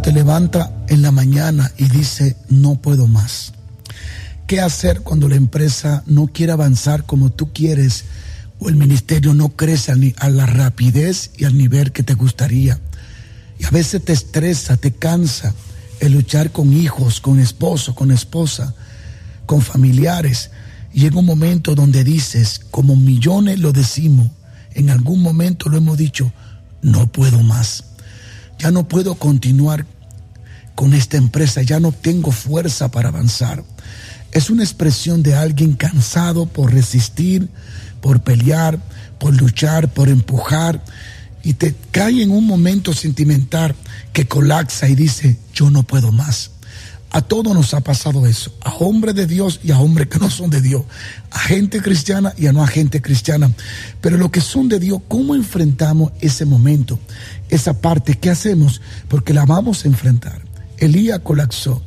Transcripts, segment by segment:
te levantas en la mañana y dices, no puedo más. ¿Qué hacer cuando la empresa no quiere avanzar como tú quieres o el ministerio no crece a la rapidez y al nivel que te gustaría? Y a veces te estresa, te cansa el luchar con hijos, con esposo, con esposa, con familiares. Y llega un momento donde dices, como millones lo decimos, en algún momento lo hemos dicho, no puedo más. Ya no puedo continuar con esta empresa, ya no tengo fuerza para avanzar. Es una expresión de alguien cansado por resistir, por pelear, por luchar, por empujar, y te cae en un momento sentimental que colapsa y dice, yo no puedo más. A todos nos ha pasado eso, a hombres de Dios y a hombres que no son de Dios, a gente cristiana y a no a gente cristiana. Pero los que son de Dios, ¿cómo enfrentamos ese momento? Esa parte, ¿qué hacemos? Porque la vamos a enfrentar. Elías colapsó.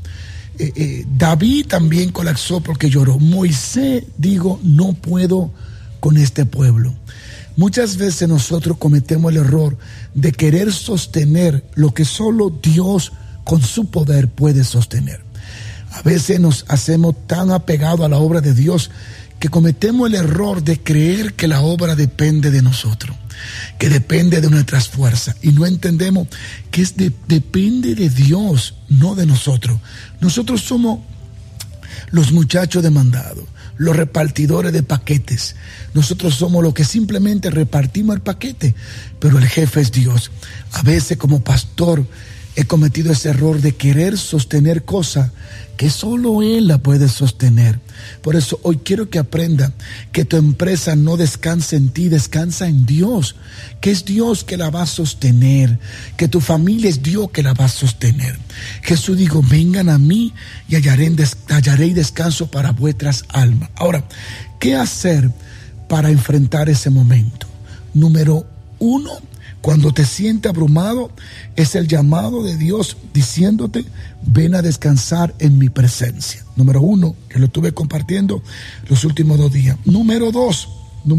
David también colapsó porque lloró. Moisés dijo, no puedo con este pueblo. Muchas veces nosotros cometemos el error de querer sostener lo que solo Dios con su poder puede sostener. A veces nos hacemos tan apegados a la obra de Dios que cometemos el error de creer que la obra depende de nosotros, que depende de nuestras fuerzas, y no entendemos que depende de Dios, no de nosotros. Nosotros somos los muchachos demandados, los repartidores de paquetes. Nosotros somos los que simplemente repartimos el paquete, pero el jefe es Dios. A veces como pastor he cometido ese error de querer sostener cosas que solo Él la puede sostener. Por eso hoy quiero que aprenda que tu empresa no descansa en ti, descansa en Dios, que es Dios que la va a sostener, que tu familia es Dios que la va a sostener. Jesús dijo, vengan a mí y hallaré descanso para vuestras almas. Ahora, ¿qué hacer para enfrentar ese momento? Número 1, cuando te sientes abrumado, es el llamado de Dios diciéndote, ven a descansar en mi presencia. Número 1, que lo estuve compartiendo los últimos 2 días. Número dos,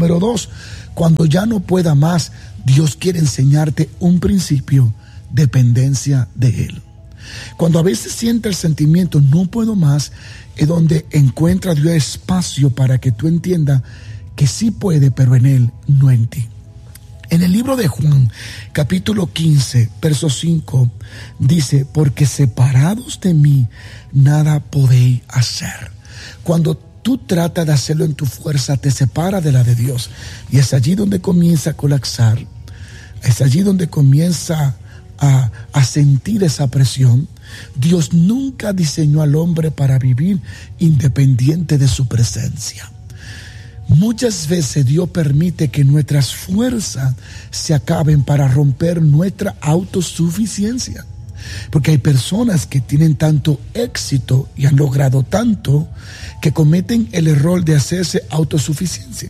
cuando ya no pueda más, Dios quiere enseñarte un principio, dependencia de Él. Cuando a veces sientes el sentimiento, no puedo más, es donde encuentra Dios espacio para que tú entiendas que sí puede, pero en Él, no en ti. En el libro de Juan, capítulo 15, verso 5, dice, porque separados de mí, nada podéis hacer. Cuando tú tratas de hacerlo en tu fuerza, te separa de la de Dios. Y es allí donde comienza a colapsar. Es allí donde comienza a sentir esa presión. Dios nunca diseñó al hombre para vivir independiente de su presencia. Muchas veces Dios permite que nuestras fuerzas se acaben para romper nuestra autosuficiencia. Porque hay personas que tienen tanto éxito y han logrado tanto que cometen el error de hacerse autosuficiente,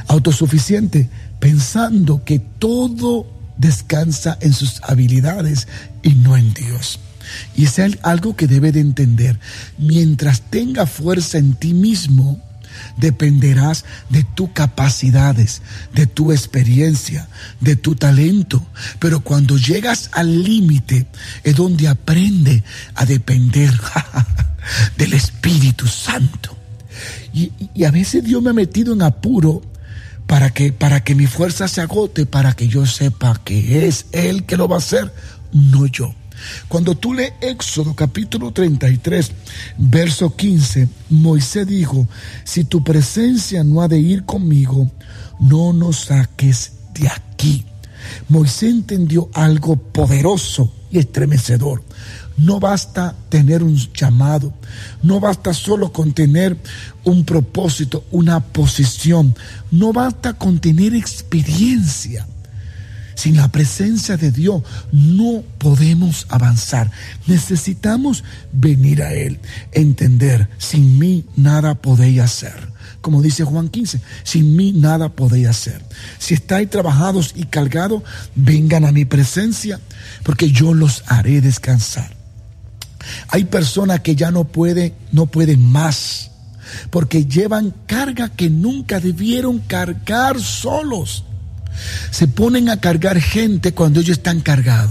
pensando que todo descansa en sus habilidades y no en Dios. Y es algo que debe de entender. Mientras tenga fuerza en ti mismo, dependerás de tus capacidades, de tu experiencia, de tu talento. Pero cuando llegas al límite es donde aprende a depender del Espíritu Santo. Y a veces Dios me ha metido en apuro para que mi fuerza se agote, para que yo sepa que es Él que lo va a hacer, no yo. Cuando tú lees Éxodo capítulo 33, verso 15, Moisés dijo, si tu presencia no ha de ir conmigo, no nos saques de aquí. Moisés entendió algo poderoso y estremecedor. No basta tener un llamado, no basta solo con tener un propósito, una posición, no basta con tener experiencia. Sin la presencia de Dios no podemos avanzar. Necesitamos venir a Él, entender, sin mí nada podéis hacer. Como dice Juan 15, sin mí nada podéis hacer. Si estáis trabajados y cargados, vengan a mi presencia, porque yo los haré descansar. Hay personas que ya no pueden más, porque llevan carga que nunca debieron cargar solos. Se ponen a cargar gente cuando ellos están cargados.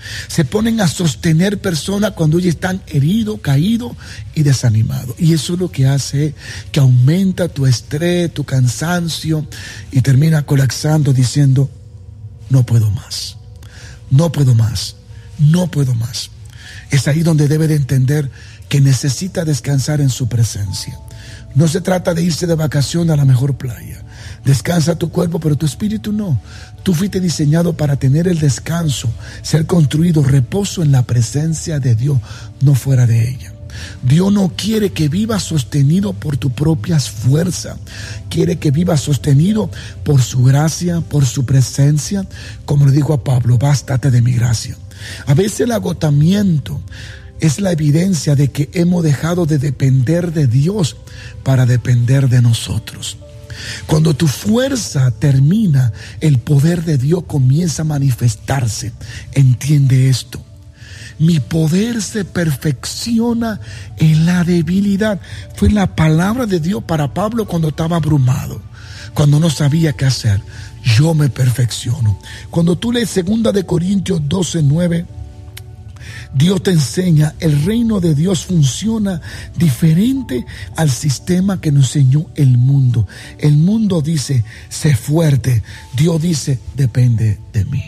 Se ponen a sostener personas cuando ellos están heridos, caídos y desanimados. Y eso es lo que hace que aumenta tu estrés, tu cansancio y termina colapsando diciendo, no puedo más, no puedo más, no puedo más. Es ahí donde debe de entender que necesita descansar en su presencia. No se trata de irse de vacación a la mejor playa. Descansa tu cuerpo, pero tu espíritu no. Tú fuiste diseñado para tener el descanso, ser construido, reposo en la presencia de Dios, no fuera de ella. Dios no quiere que vivas sostenido por tus propias fuerzas. Quiere que vivas sostenido por su gracia, por su presencia. Como le dijo a Pablo, bástate de mi gracia. A veces el agotamiento es la evidencia de que hemos dejado de depender de Dios para depender de nosotros. Cuando tu fuerza termina, el poder de Dios comienza a manifestarse. Entiende esto. Mi poder se perfecciona en la debilidad. Fue la palabra de Dios para Pablo cuando estaba abrumado, cuando no sabía qué hacer. Yo me perfecciono. Cuando tú lees 2 de Corintios 12:9, Dios te enseña, el reino de Dios funciona diferente al sistema que nos enseñó el mundo. El mundo dice, sé fuerte. Dios dice, depende de mí.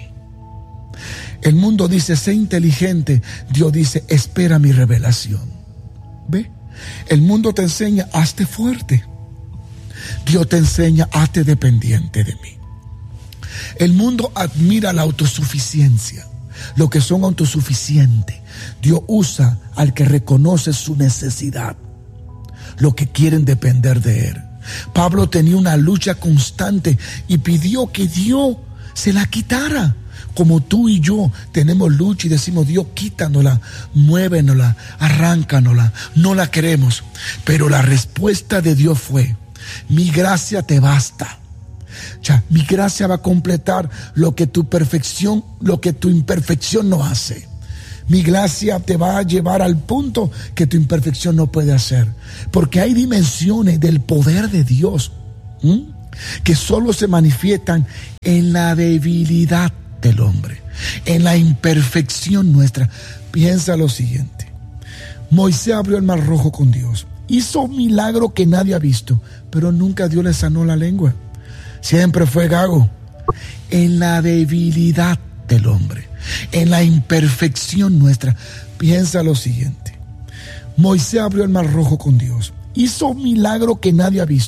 El mundo dice, sé inteligente. Dios dice, espera mi revelación. ¿Ve? El mundo te enseña, hazte fuerte. Dios te enseña, hazte dependiente de mí. El mundo admira la autosuficiencia, lo que son autosuficientes. Dios usa al que reconoce su necesidad, lo que quieren depender de Él. Pablo tenía una lucha constante y pidió que Dios se la quitara. Como tú y yo tenemos lucha y decimos, Dios, quítanosla, muévenosla, arráncanosla, no la queremos. Pero la respuesta de Dios fue, mi gracia te basta. Ya, mi gracia va a completar lo que tu perfección, lo que tu imperfección no hace. Mi gracia te va a llevar al punto que tu imperfección no puede hacer. Porque hay dimensiones del poder de Dios que solo se manifiestan en la debilidad del hombre, en la imperfección nuestra. Piensa lo siguiente. Moisés abrió el mar rojo con Dios. Hizo un milagro que nadie ha visto, pero nunca Dios le sanó la lengua. Siempre fue gago. En la debilidad del hombre, en la imperfección nuestra. Piensa lo siguiente. Moisés abrió el mar rojo con Dios. Hizo un milagro que nadie ha visto.